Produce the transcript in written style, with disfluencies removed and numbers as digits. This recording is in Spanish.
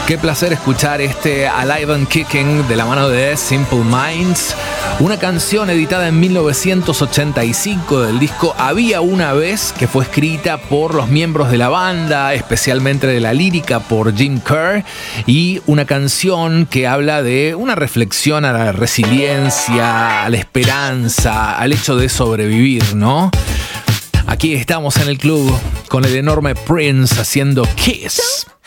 Qué placer escuchar este Alive and Kicking de la mano de Simple Minds, una canción editada en 1985 del disco Había una vez, que fue escrita por los miembros de la banda, especialmente de la lírica por Jim Kerr, y una canción que habla de una reflexión a la resiliencia, a la esperanza, al hecho de sobrevivir, ¿no? Aquí estamos en el club con el enorme Prince haciendo Kiss.